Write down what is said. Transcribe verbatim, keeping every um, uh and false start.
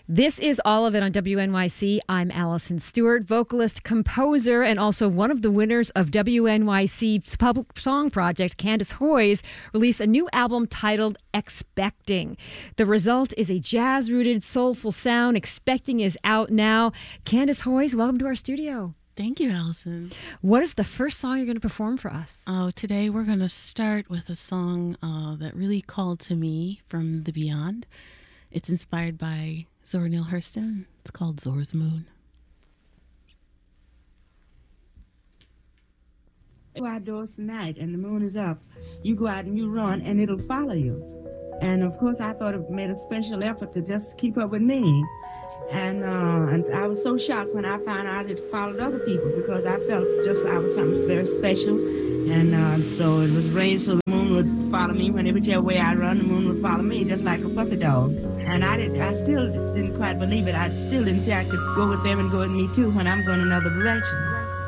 This is All of It on W N Y C. I'm Allison Stewart, vocalist, composer, and also one of the winners of W N Y C's Public Song Project. Candace Hoyes released a new album titled Expecting. The result is a jazz-rooted, soulful sound. Expecting is out now. Candace Hoyes, welcome to our studio. Thank you, Allison. What is the first song you're going to perform for us? Oh, today we're going to start with a song uh, that really called to me from the beyond. It's inspired by Zora Neale Hurston. It's called Zora's Moon. Go outdoors tonight and the moon is up. You go out and you run and it'll follow you. And of course I thought it made a special effort to just keep up with me. And, uh, and I was so shocked when I found out it followed other people because I felt just I was something very special. And uh, so it was rain, so the moon would follow me. Whenever whichever way I run, the moon would follow me, just like a puppy dog. And I did, I still didn't quite believe it. I still didn't say I could go with them and go with me too when I'm going another direction.